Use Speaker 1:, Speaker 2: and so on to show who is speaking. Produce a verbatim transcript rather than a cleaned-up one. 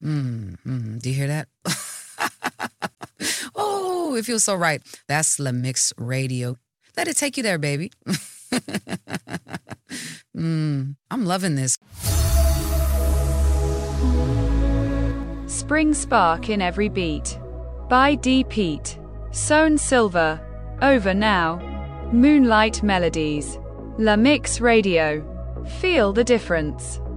Speaker 1: Mm, mm, do you hear that? Oh, it feels so right. That's La Mix Radio. Let it take you there, baby. mm, I'm loving this.
Speaker 2: Spring spark in every beat. By D. Pete. Sown Silver. Over now. Moonlight Melodies. La Mix Radio. Feel the difference.